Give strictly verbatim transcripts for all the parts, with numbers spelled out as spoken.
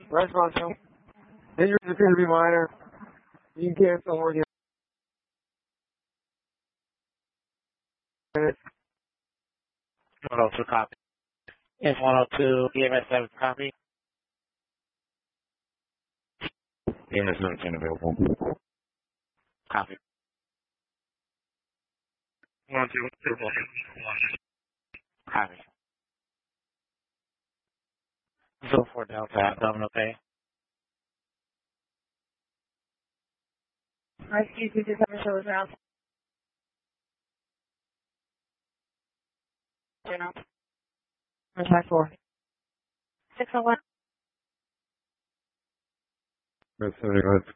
Response two. Injuries appear to be minor. You can cancel work minutes. one oh two copy. Is one oh two E M S seven copy? E M S seventeen available. Copy. one oh two, two four. Copy. zero four Delta, Domino Pay. Rescue two two seven shows now. Contact four. six oh one. Red seventy-five.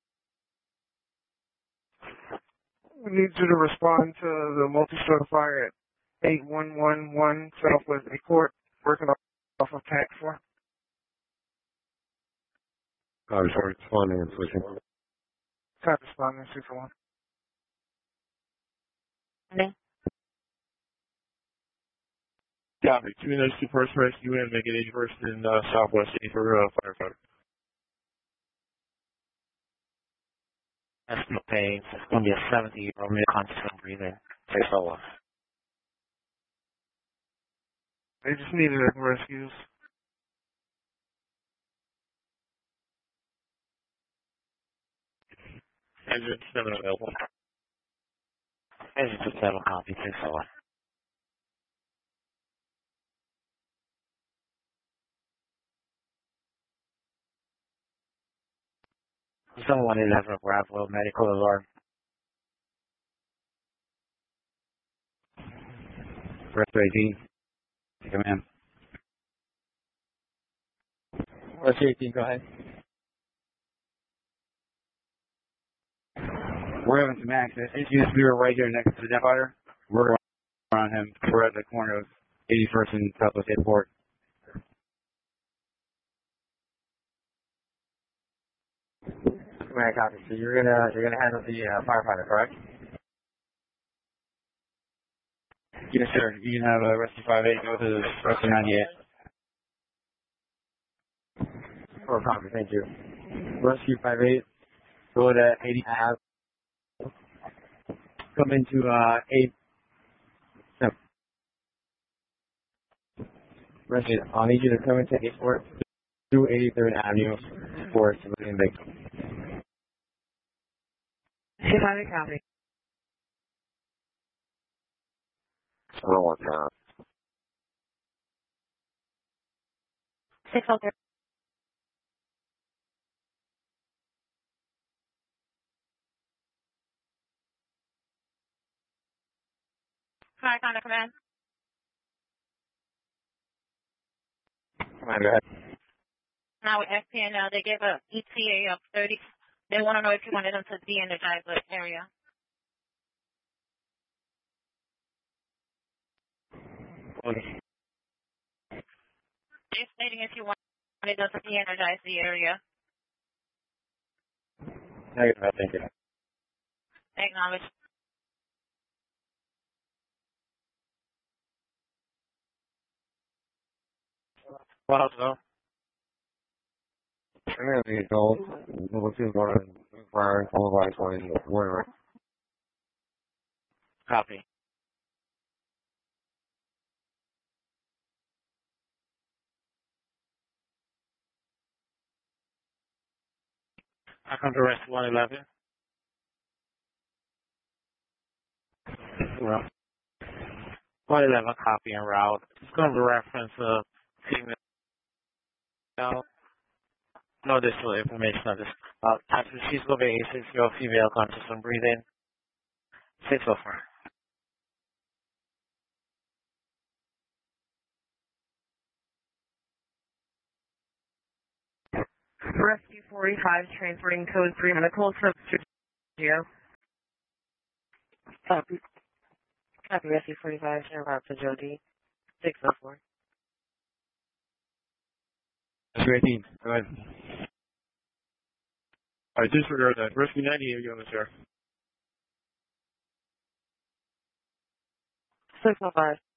We need you to respond to the multi-story fire at eight one one one Southwest A Court, working off of tank four. Copy, sorry, responding and switching. Copy, responding two for one. Okay. Copy. Two minutes to first rescue and make it eighty first in uh, Southwest City for uh, firefighter. That's no pay. It's going to be a seventy year old mid conscious and breathing. Take solo. They just needed rescues. Engine seven available. Engine two seven copy. Take solo. Zone one eleven Bravo medical alarm. Rescue eighteen. Command. Rescue eighteen, go ahead. We're having some access issues. We were right here next to the death fighter. We're around him. We're at the corner of eighty-first and Southwest Airport. Command copy. So you're gonna you're gonna handle the uh, firefighter, correct? Yes, sir. You can have a Rescue five eight go to the Rescue ninety-eight. Four copy, thank you. Rescue five eight, go to eighty Ave. Come into uh eight. No. Rescue, I'll need you to come into eight four through eighty-third Avenue for civilian victim. Two hundred copy. Roll on down. six oh three. Fire contact command. Command, go ahead. Now with F P N L, they gave a E T A of thirty. They want to know if you wanted them to de-energize the area. Okay. They're stating if you wanted them to de-energize the area. Negative, thank you. Acknowledge. What else though? I'm going to be adult. Level two going on fire, followed by twenty. Whatever. Copy. I come to rest one eleven. Well, one eleven copy en route. It's going to reference a female. No additional information on this. Uh, after she's going to be a six year old female conscious and breathing. six oh four. Rescue forty-five transporting code three medical to Sergio. Copy. Copy Rescue forty-five, turn around to Jody. six oh four. Rescue eighteen. Go ahead. Alright, disregard that. Rescue ninety-eight, you on the chair. six oh five.